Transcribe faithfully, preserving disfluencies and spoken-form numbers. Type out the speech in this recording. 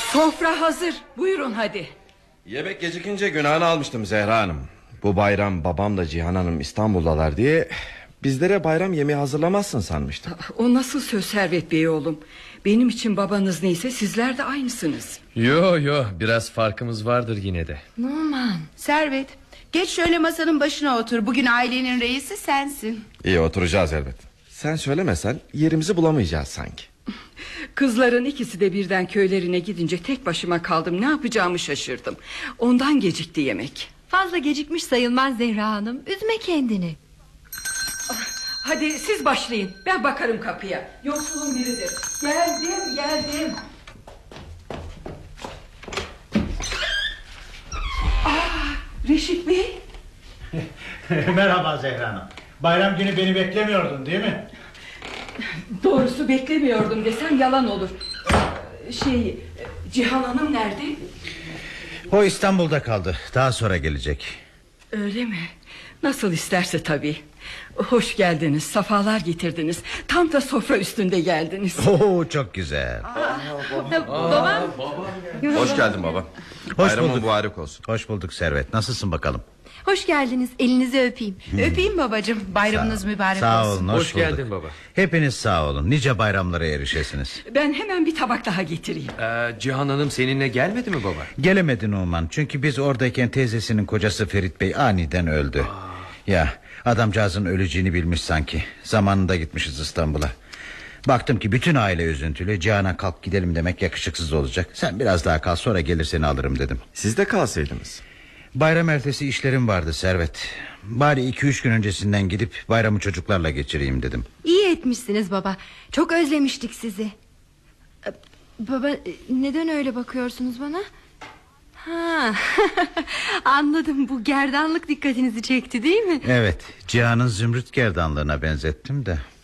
Sofra hazır, buyurun hadi. Yemek gecikince günahını almıştım Zehra Hanım. Bu bayram babamla Cihan Hanım İstanbul'dalar diye bizlere bayram yemeği hazırlamazsın sanmıştım. O nasıl söz Servet Bey oğlum? Benim için babanız neyse sizler de aynısınız. Yo yo, biraz farkımız vardır yine de. Numan, Servet, geç şöyle masanın başına otur. Bugün ailenin reisi sensin. İyi, oturacağız elbet. Sen söylemesen yerimizi bulamayacağız sanki. Kızların ikisi de birden köylerine gidince tek başıma kaldım. Ne yapacağımı şaşırdım. Ondan gecikti yemek. Fazla gecikmiş sayılmaz Zehra Hanım. Üzme kendini. Hadi siz başlayın, ben bakarım kapıya. Yoksulun biridir. Geldim geldim. Aa, Reşit Bey. Merhaba Zehra Hanım. Bayram günü beni beklemiyordun değil mi? Doğrusu beklemiyordum desem yalan olur. Şey, Cihan Hanım nerede? O İstanbul'da kaldı. Daha sonra gelecek. Öyle mi? Nasıl isterse tabii. Hoş geldiniz, safalar getirdiniz. Tam da sofra üstünde geldiniz. Oo, çok güzel. Baba. Hoş geldin baba. Hoş Bayramın bulduk. mübarek olsun. Hoş bulduk Servet. Nasılsın bakalım? Hoş geldiniz. Elinizi öpeyim. Öpeyim babacığım, bayramınız mübarek Sağ olsun. olun. Hoş, Hoş bulduk. geldin baba. Hepiniz sağ olun. Nice bayramlara erişesiniz. Ben hemen bir tabak daha getireyim. Ee, Cihan Hanım seninle gelmedi mi baba? Gelemedi Numan. Çünkü biz oradayken teyzesinin kocası Ferit Bey aniden öldü. Ya adamcağızın öleceğini bilmiş sanki. Zamanında gitmişiz İstanbul'a. Baktım ki bütün aile üzüntülü. Cihan'a kalk gidelim demek yakışıksız olacak. Sen biraz daha kal, sonra gelir seni alırım dedim. Siz de kalsaydınız. Bayram ertesi işlerim vardı Servet. Bari iki üç gün öncesinden gidip bayramı çocuklarla geçireyim dedim. İyi etmişsiniz baba. Çok özlemiştik sizi. Ee, Baba, neden öyle bakıyorsunuz bana? Ha, anladım, bu gerdanlık dikkatinizi çekti değil mi? Evet, Cihan'ın zümrüt gerdanlığına benzettim de.